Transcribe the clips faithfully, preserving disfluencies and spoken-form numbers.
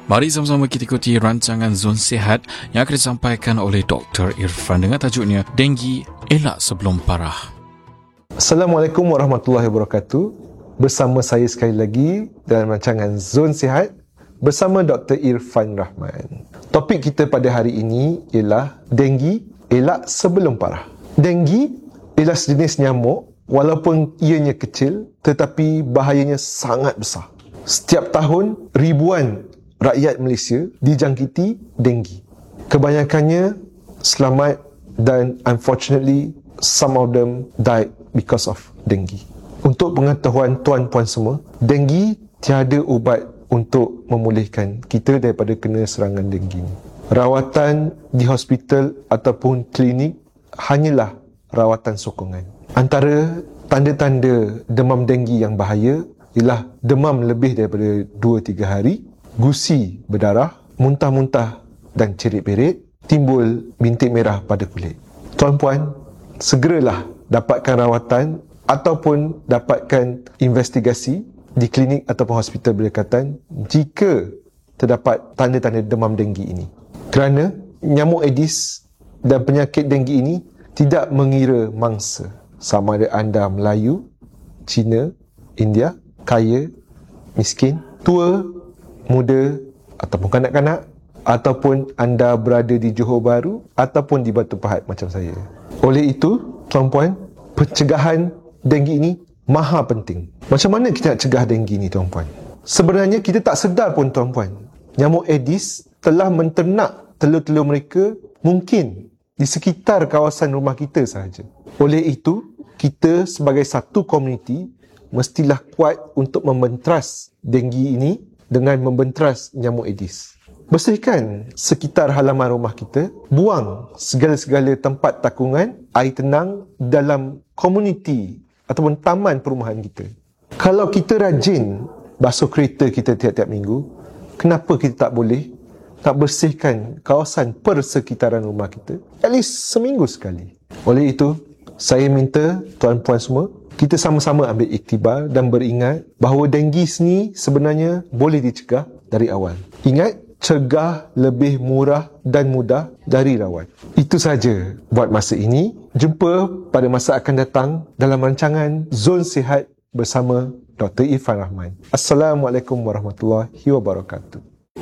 Mari sama-sama kita ikuti rancangan Zon Sihat yang akan disampaikan oleh Doktor Irfan dengan tajuknya Denggi Elak Sebelum Parah. Assalamualaikum warahmatullahi wabarakatuh. Bersama saya sekali lagi dalam rancangan Zon Sihat bersama Doktor Irfan Rahman. Topik kita pada hari ini ialah Denggi Elak Sebelum Parah. Denggi ialah sejenis nyamuk walaupun ianya kecil tetapi bahayanya sangat besar. Setiap tahun ribuan rakyat Malaysia dijangkiti denggi. Kebanyakannya selamat dan unfortunately some of them died because of denggi. Untuk pengetahuan tuan-puan semua, denggi tiada ubat untuk memulihkan kita daripada kena serangan denggi. Rawatan di hospital ataupun klinik hanyalah rawatan sokongan. Antara tanda-tanda demam denggi yang bahaya ialah demam lebih daripada dua tiga hari, gusi berdarah, muntah-muntah dan cerit-berit, timbul bintik merah pada kulit. Tuan-puan, segeralah dapatkan rawatan ataupun dapatkan investigasi di klinik ataupun hospital berdekatan jika terdapat tanda-tanda demam denggi ini. Kerana nyamuk Aedes dan penyakit denggi ini tidak mengira mangsa, sama ada anda Melayu, Cina, India, kaya, miskin, tua, muda ataupun kanak-kanak, ataupun anda berada di Johor Bahru ataupun di Batu Pahat macam saya. Oleh itu, tuan-puan, pencegahan denggi ini maha penting. Macam mana kita nak cegah denggi ini, tuan-puan? Sebenarnya kita tak sedar pun, tuan-puan, nyamuk Aedes telah menternak telur-telur mereka mungkin di sekitar kawasan rumah kita sahaja. Oleh itu, kita sebagai satu komuniti mestilah kuat untuk membentras denggi ini dengan membentras nyamuk Aedes. Bersihkan sekitar halaman rumah kita, buang segala-segala tempat takungan, air tenang dalam komuniti ataupun taman perumahan kita. Kalau kita rajin basuh kereta kita tiap-tiap minggu, kenapa kita tak boleh tak bersihkan kawasan persekitaran rumah kita at least seminggu sekali? Oleh itu, saya minta tuan-puan semua, kita sama-sama ambil iktibar dan beringat bahawa denggi ni sebenarnya boleh dicegah dari awal. Ingat, cegah lebih murah dan mudah dari rawat. Itu saja buat masa ini. Jumpa pada masa akan datang dalam rancangan Zon Sihat bersama Doktor Irfan Rahman. Assalamualaikum warahmatullahi wabarakatuh.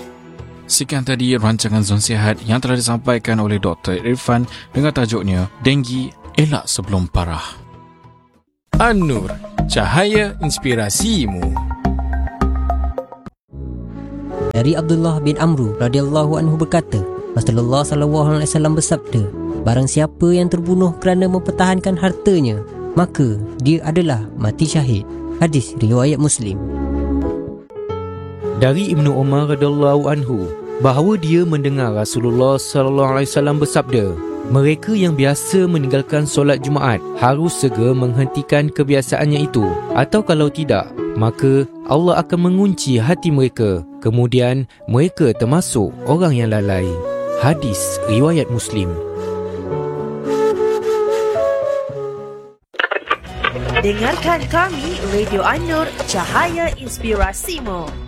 Sekian tadi rancangan Zon Sihat yang telah disampaikan oleh Doktor Irfan dengan tajuknya Denggi Elak Sebelum Parah. An-Nur, cahaya inspirasimu. Dari Abdullah bin Amru radhiyallahu anhu berkata, Rasulullah sallallahu alaihi wasallam bersabda, barang siapa yang terbunuh kerana mempertahankan hartanya, maka dia adalah mati syahid. Hadis riwayat Muslim. Dari Ibnu Umar radhiyallahu anhu bahawa dia mendengar Rasulullah sallallahu alaihi wasallam bersabda, mereka yang biasa meninggalkan solat Jumaat harus segera menghentikan kebiasaannya itu, atau kalau tidak, maka Allah akan mengunci hati mereka. Kemudian mereka termasuk orang yang lalai. Hadis riwayat Muslim. Dengarkan kami Radio An-Nur, cahaya inspirasimu.